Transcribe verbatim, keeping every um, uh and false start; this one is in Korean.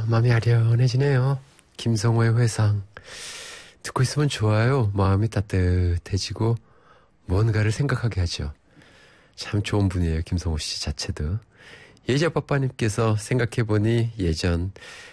아, 마음이 아련해지네요. 김성호의 회상. 듣고 있으면 좋아요. 마음이 따뜻해지고 뭔가를 생각하게 하죠. 참 좋은 분이에요. 김성호 씨 자체도. 예지아빠빠님께서 생각해보니 예전